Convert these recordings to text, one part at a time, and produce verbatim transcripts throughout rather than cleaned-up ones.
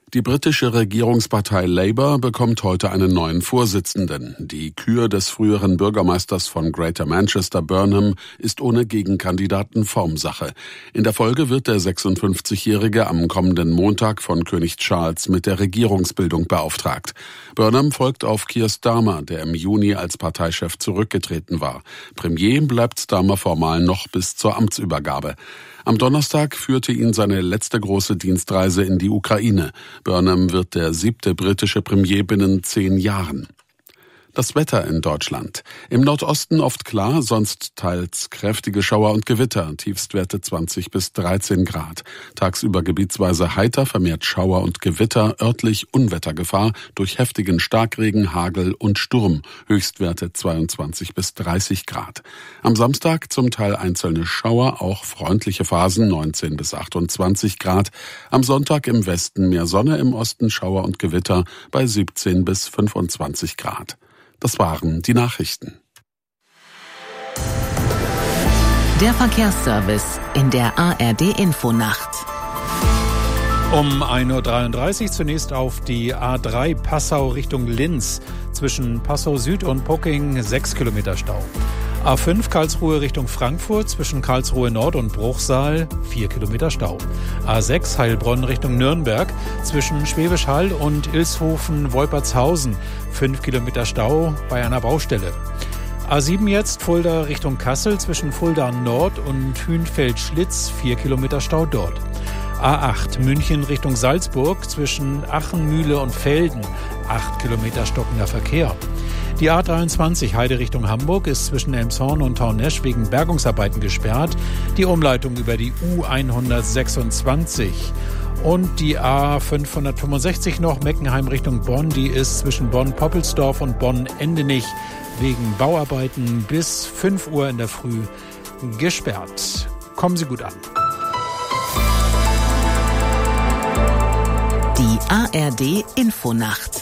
Die britische Regierungspartei Labour bekommt heute einen neuen Vorsitzenden. Die Kür des früheren Bürgermeisters von Greater Manchester, Burnham, ist ohne Gegenkandidaten Formsache. In der Folge wird der sechsundfünfzigjährige am kommenden Montag von König Charles mit der Regierungsbildung beauftragt. Burnham folgt auf Keir Starmer, der im Juni als Parteichef zurückgetreten war. Premier bleibt Starmer formal noch bis zur Amtsübergabe. Am Donnerstag führte ihn seine letzte große Dienstreise in die Ukraine. Burnham wird der siebte britische Premier binnen zehn Jahren. Das Wetter in Deutschland. Im Nordosten oft klar, sonst teils kräftige Schauer und Gewitter, Tiefstwerte zwanzig bis dreizehn Grad. Tagsüber gebietsweise heiter, vermehrt Schauer und Gewitter, örtlich Unwettergefahr durch heftigen Starkregen, Hagel und Sturm, Höchstwerte zweiundzwanzig bis dreißig Grad. Am Samstag zum Teil einzelne Schauer, auch freundliche Phasen, neunzehn bis achtundzwanzig Grad. Am Sonntag im Westen mehr Sonne, im Osten Schauer und Gewitter bei siebzehn bis fünfundzwanzig Grad. Das waren die Nachrichten. Der Verkehrsservice in der A R D-Infonacht. Um ein Uhr dreiunddreißig zunächst auf die A drei Passau Richtung Linz. Zwischen Passau Süd und Pucking sechs Kilometer Stau. A fünf Karlsruhe Richtung Frankfurt, zwischen Karlsruhe Nord und Bruchsal vier Kilometer Stau. A sechs Heilbronn Richtung Nürnberg, zwischen Schwäbisch Hall und Ilshofen-Wolpertshausen fünf Kilometer Stau bei einer Baustelle. A sieben jetzt Fulda Richtung Kassel, zwischen Fulda Nord und Hünfeld-Schlitz vier Kilometer Stau dort. A acht München Richtung Salzburg, zwischen Achenmühle und Velden acht Kilometer stockender Verkehr. Die A dreiundzwanzig Heide Richtung Hamburg ist zwischen Elmshorn und Taunnesch wegen Bergungsarbeiten gesperrt. Die Umleitung über die U hundertsechsundzwanzig. Und die A fünfhundertfünfundsechzig noch Meckenheim Richtung Bonn. Die ist zwischen Bonn-Poppelsdorf und Bonn-Endenich wegen Bauarbeiten bis fünf Uhr in der Früh gesperrt. Kommen Sie gut an. Die A R D-Infonacht.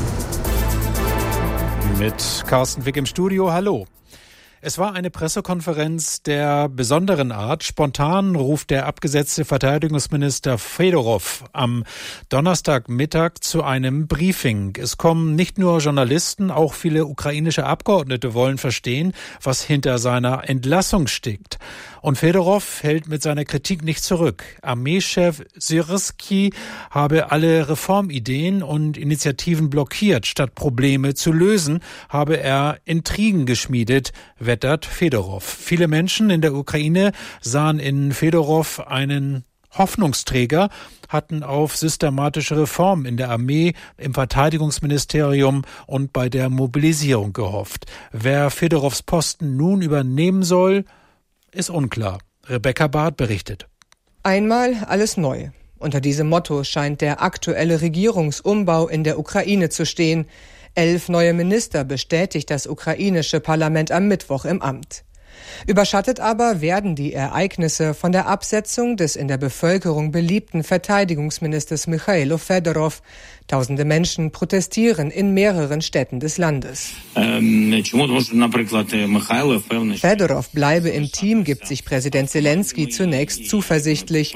Mit Carsten Wick im Studio. Hallo. Es war eine Pressekonferenz der besonderen Art. Spontan ruft der abgesetzte Verteidigungsminister Fedorov am Donnerstagmittag zu einem Briefing. Es kommen nicht nur Journalisten, auch viele ukrainische Abgeordnete wollen verstehen, was hinter seiner Entlassung steckt. Und Fedorov hält mit seiner Kritik nicht zurück. Armeechef Syrskyi habe alle Reformideen und Initiativen blockiert. Statt Probleme zu lösen, habe er Intrigen geschmiedet, wettert Fedorov. Viele Menschen in der Ukraine sahen in Fedorov einen Hoffnungsträger, hatten auf systematische Reformen in der Armee, im Verteidigungsministerium und bei der Mobilisierung gehofft. Wer Fedorovs Posten nun übernehmen soll, ist unklar. Rebecca Barth berichtet. Einmal alles neu. Unter diesem Motto scheint der aktuelle Regierungsumbau in der Ukraine zu stehen. Elf neue Minister bestätigt das ukrainische Parlament am Mittwoch im Amt. Überschattet aber werden die Ereignisse von der Absetzung des in der Bevölkerung beliebten Verteidigungsministers Michailo Fedorov. Tausende Menschen protestieren in mehreren Städten des Landes. Fedorov bleibe im Team, gibt sich Präsident Zelensky zunächst zuversichtlich.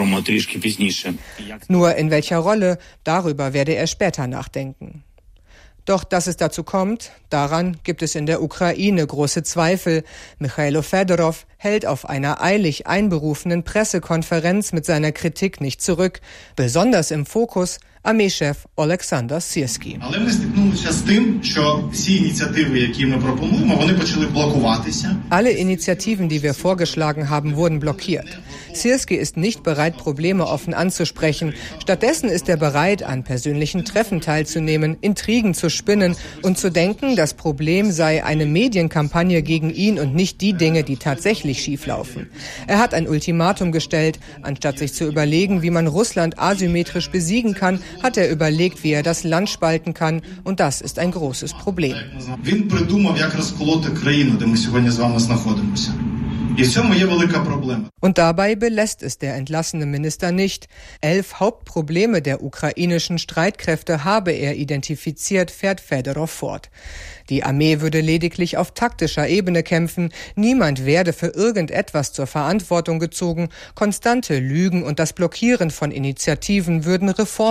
Nur in welcher Rolle, darüber werde er später nachdenken. Doch dass es dazu kommt, daran gibt es in der Ukraine große Zweifel. Michailo Fedorov hält auf einer eilig einberufenen Pressekonferenz mit seiner Kritik nicht zurück. Besonders im Fokus Armeechef Olexander Syrskyi. Alle Initiativen, die wir vorgeschlagen haben, wurden blockiert. Syrskyi ist nicht bereit, Probleme offen anzusprechen. Stattdessen ist er bereit, an persönlichen Treffen teilzunehmen, Intrigen zu spinnen und zu denken, das Problem sei eine Medienkampagne gegen ihn und nicht die Dinge, die tatsächlich schieflaufen. Er hat ein Ultimatum gestellt. Anstatt sich zu überlegen, wie man Russland asymmetrisch besiegen kann, hat er überlegt, wie er das Land spalten kann. Und das ist ein großes Problem. Und dabei belässt es der entlassene Minister nicht. Elf Hauptprobleme der ukrainischen Streitkräfte habe er identifiziert, fährt Fedorov fort. Die Armee würde lediglich auf taktischer Ebene kämpfen. Niemand werde für irgendetwas zur Verantwortung gezogen. Konstante Lügen und das Blockieren von Initiativen würden Reformen